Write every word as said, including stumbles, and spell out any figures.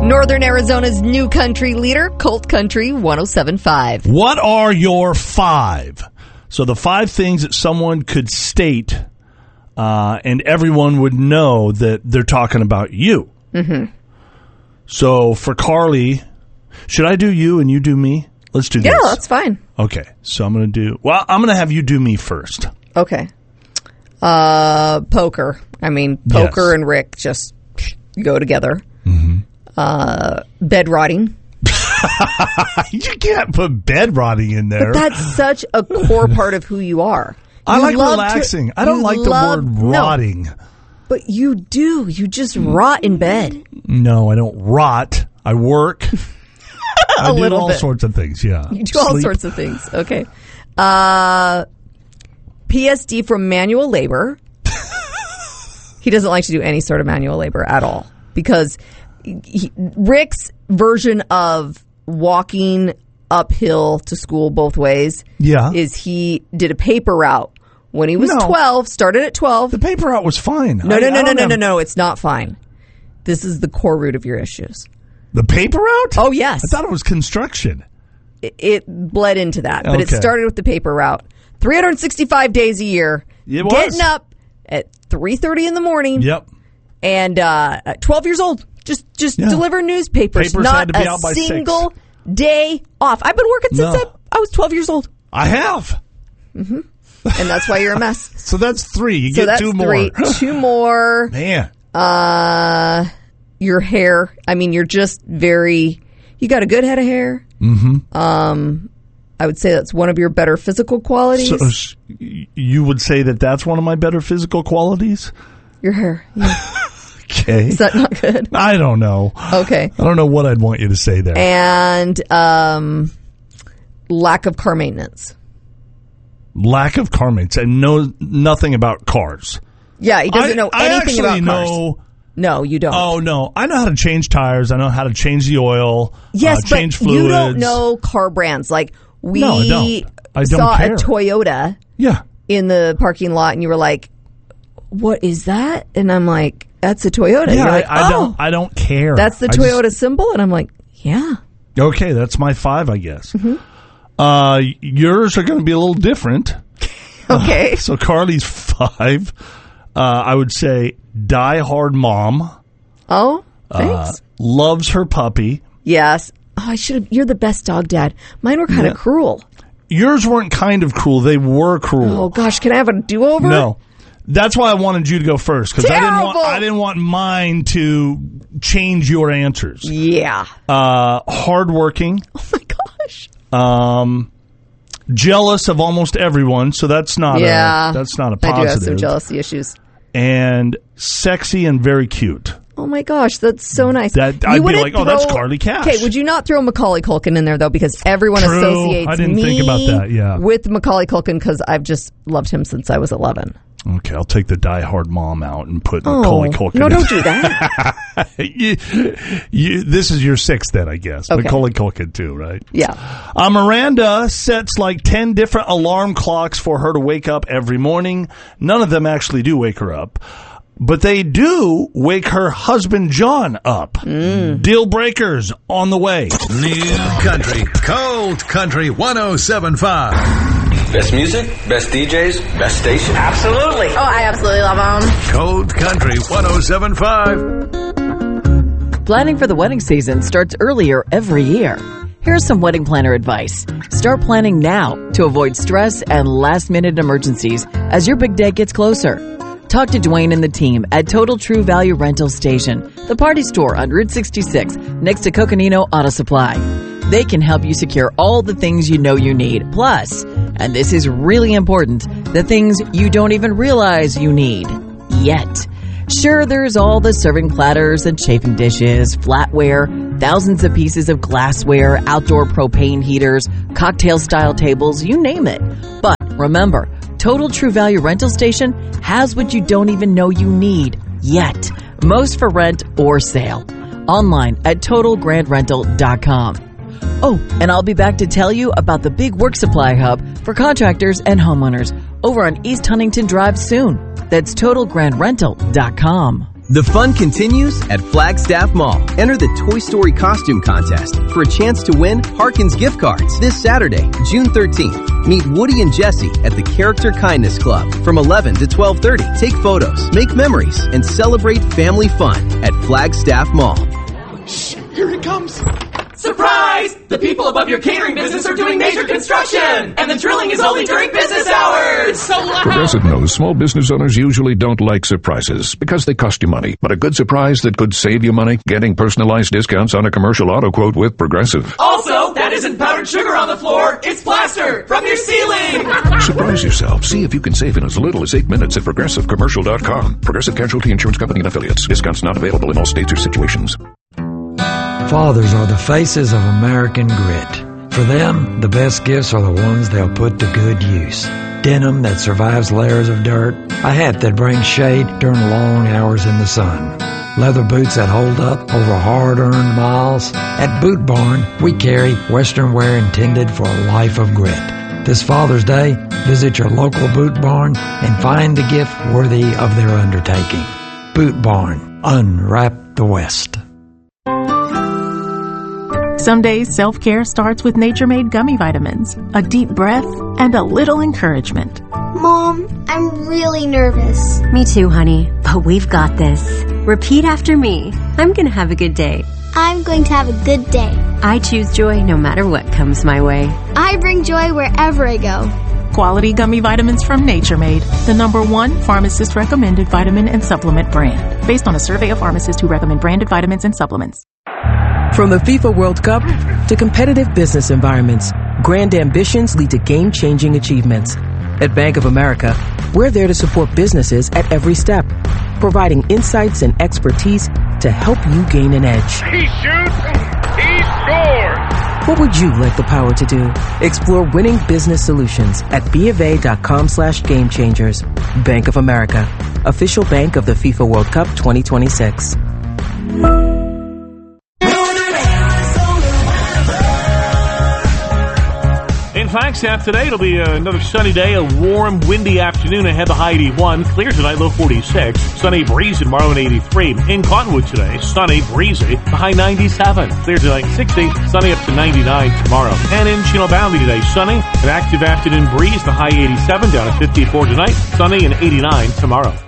Northern Arizona's new country leader, Colt Country one oh seven point five. What are your five? So the five things that someone could state uh, and everyone would know that they're talking about you. Mm-hmm. So for Carly, should I do you and you do me? Let's do this. Yeah, that's fine. Okay, so I'm going to do, well, I'm going to have you do me first. Okay. Uh, poker. I mean, poker Yes. and Rick just go together. Mm-hmm. Uh, bed rotting. You can't put bed rotting in there. But that's such a core part of who you are. I You like love relaxing. to- I don't you like the love- word no, rotting. but you do. You just rot in bed. No, I don't rot. I work. I do little all bit. sorts of things, yeah. You do all Sleep. sorts of things. Okay. Uh, P S D from manual labor. He doesn't like to do any sort of manual labor at all because he, Rick's version of walking uphill to school both ways Yeah. is he did a paper route when he was No. twelve, started at twelve. The paper route was fine. No, I- no, I no, no, don't no, have- no, no, it's not fine. This is the core root of your issues. The paper route? Oh, yes. I thought it was construction. It, it bled into that, but it Okay. started with the paper route. three hundred sixty-five days a year. It was. Getting up at three thirty in the morning. Yep. And uh, at twelve years old, just just Yeah. deliver newspapers. Papers not had to be a out by six. single day off. I've been working since No. I, I was twelve years old, I have. and that's why you're a mess. So that's three. You so get that's two more. three. Two more. Man. Uh, your hair. I mean, you're just very. You got a good head of hair. Mm-hmm. Um, I would say that's one of your better physical qualities. So sh- you would say that that's one of my better physical qualities? Your hair. Yeah. Okay. Is that not good? I don't know. Okay. I don't know what I'd want you to say there. And um, lack of car maintenance. Lack of car maintenance. And know nothing about cars. Yeah, he doesn't I, know I anything actually about cars. know. No, you don't. Oh no, I know how to change tires. I know how to change the oil. yes, uh, change but fluids. you don't know car brands. Like we No, I don't. I don't saw care. a Toyota Yeah. in the parking lot, and you were like, "What is that?" And I'm like, "That's a Toyota." Yeah, You're like, I, I "Oh, don't. I don't care. that's the I Toyota just- symbol," and I'm like, "Yeah." okay, that's my five, I guess. Mm-hmm. Uh, yours are going to be a little different. Okay. So Carly's five. Uh, I would say die hard mom. Oh, Uh, thanks. loves her puppy. Yes. Oh, I should have. You're the best dog dad. Mine were kind of Yeah. cruel. Yours weren't kind of cruel; they were cruel. Oh gosh, can I have a do-over? No, that's why I wanted you to go first because I didn't want Terrible. I didn't want mine to change your answers. Yeah. Uh, hardworking, Oh my gosh. um, jealous of almost everyone, so that's not Yeah. a, that's not a I do have some positive. jealousy issues. And sexy and very cute. Oh my gosh, that's so nice. That- You I'd be wouldn't like, oh, that's Carly Cash. Okay, would you not throw Macaulay Culkin in there though? Because everyone True. associates I didn't me think about that, yeah. with Macaulay Culkin because I've just loved him since I was eleven. Okay, I'll take the die hard mom out and put Oh, Macaulay Culkin. no, in. don't do that. you, you, this is your sixth then, I guess. Okay. Macaulay Culkin too, right? Yeah. Uh, Miranda sets like ten different alarm clocks for her to wake up every morning. None of them actually do wake her up. But they do wake her husband, John, up. Mm. Deal breakers on the way. New Country, Cold Country one oh seven point five. Best music, best D Js, best station. Absolutely. Oh, I absolutely love them. Cold Country one oh seven point five. Planning for the wedding season starts earlier every year. Here's some wedding planner advice. Start planning now to avoid stress and last-minute emergencies as your big day gets closer. Talk to Dwayne and the team at Total True Value Rental Station, the party store on Route sixty-six next to Coconino Auto Supply. They can help you secure all the things you know you need. Plus, and this is really important, the things you don't even realize you need yet. Sure, there's all the serving platters and chafing dishes, flatware, thousands of pieces of glassware, outdoor propane heaters, cocktail-style tables, you name it. But remember, Total True Value Rental Station has what you don't even know you need yet. Most for rent or sale. Online at total grand rental dot com. Oh, and I'll be back to tell you about the big work supply hub for contractors and homeowners over on East Huntington Drive soon. That's total grand rental dot com. The fun continues at Flagstaff Mall. Enter the Toy Story costume contest for a chance to win Harkins gift cards this Saturday, June thirteenth. Meet Woody and Jesse at the Character Kindness Club from eleven to twelve thirty. Take photos, make memories, and celebrate family fun at Flagstaff Mall. Shh, here it comes. Surprise! The people above your catering business are doing major construction, and the drilling is only during business hours. So loud. Progressive knows small business owners usually don't like surprises because they cost you money. But a good surprise that could save you money? Getting personalized discounts on a commercial auto quote with Progressive. Also, that isn't powdered sugar on the floor. It's plaster from your ceiling. Surprise yourself. See if you can save in as little as eight minutes at Progressive Commercial dot com. Progressive Casualty Insurance Company and Affiliates. Discounts not available in all states or situations. Fathers are the faces of American grit. For them, the best gifts are the ones they'll put to good use. Denim that survives layers of dirt, a hat that brings shade during long hours in the sun, leather boots that hold up over hard-earned miles. At Boot Barn, we carry Western wear intended for a life of grit. This Father's Day, visit your local Boot Barn and find the gift worthy of their undertaking. Boot Barn, unwrap the West. Some days, self-care starts with Nature Made gummy vitamins, a deep breath, and a little encouragement. Mom, I'm really nervous. Me too, honey, but we've got this. Repeat after me. I'm going to have a good day. I'm going to have a good day. I choose joy no matter what comes my way. I bring joy wherever I go. Quality gummy vitamins from Nature Made, the number one pharmacist-recommended vitamin and supplement brand, based on a survey of pharmacists who recommend branded vitamins and supplements. From the FIFA World Cup to competitive business environments, grand ambitions lead to game-changing achievements. At Bank of America, we're there to support businesses at every step, providing insights and expertise to help you gain an edge. He shoots, he scores! What would you like the power to do? Explore winning business solutions at BofA.com slash game changers. Bank of America, official bank of the FIFA World Cup twenty twenty-six. In Flagstaff today, it'll be another sunny day, a warm, windy afternoon ahead, the high eighty-one. Clear tonight, low forty-six. Sunny, breezy tomorrow at eighty-three. In Cottonwood today, sunny, breezy, the high ninety-seven. Clear tonight, sixty. Sunny up to ninety-nine tomorrow. And in Chino Valley today, sunny, an active afternoon breeze, the high eighty-seven, down to fifty-four tonight. Sunny and eighty-nine tomorrow.